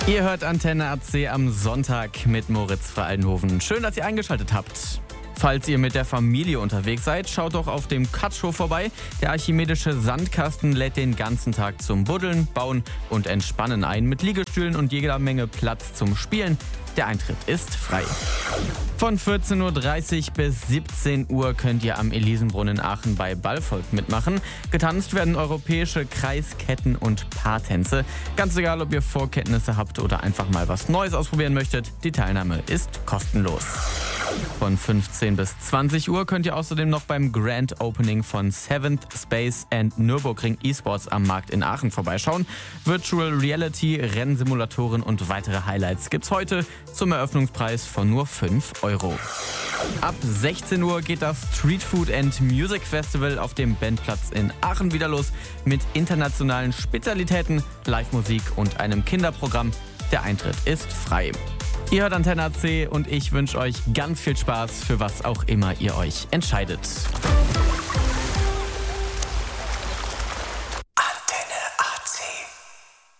Ihr hört Antenne AC am Sonntag mit Moritz Frey-Aldenhoven. Schön, dass ihr eingeschaltet habt. Falls ihr mit der Familie unterwegs seid, schaut doch auf dem Katschow vorbei. Der archimedische Sandkasten lädt den ganzen Tag zum Buddeln, Bauen und Entspannen ein. Mit Liegestühlen und jeder Menge Platz zum Spielen. Der Eintritt ist frei. Von 14.30 Uhr bis 17 Uhr könnt ihr am Elisenbrunnen in Aachen bei Ballvolk mitmachen. Getanzt werden europäische Kreisketten- und Paartänze. Ganz egal, ob ihr Vorkenntnisse habt oder einfach mal was Neues ausprobieren möchtet, die Teilnahme ist kostenlos. Von 15 bis 20 Uhr könnt ihr außerdem noch beim Grand Opening von 7th Space and Nürburgring eSports am Markt in Aachen vorbeischauen. Virtual Reality, Rennsimulatoren und weitere Highlights gibt's heute zum Eröffnungspreis von nur 5 Euro. Ab 16 Uhr geht das Street Food and Music Festival auf dem Bandplatz in Aachen wieder los mit internationalen Spezialitäten, Live-Musik und einem Kinderprogramm. Der Eintritt ist frei. Ihr hört Antenne AC und ich wünsche euch ganz viel Spaß, für was auch immer ihr euch entscheidet.